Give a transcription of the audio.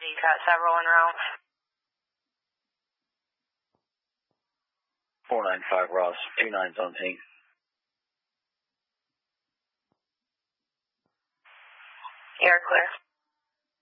got several en route. 495 Ross, 29's on ping. You're clear.